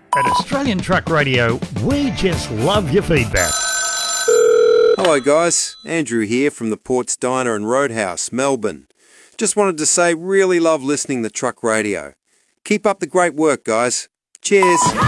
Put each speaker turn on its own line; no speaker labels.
At Australian Truck Radio, we just love your feedback.
Hello guys, Andrew here from the Ports Diner and Roadhouse, Melbourne. Just wanted to say really love listening to Truck Radio. Keep up the great work guys. Cheers.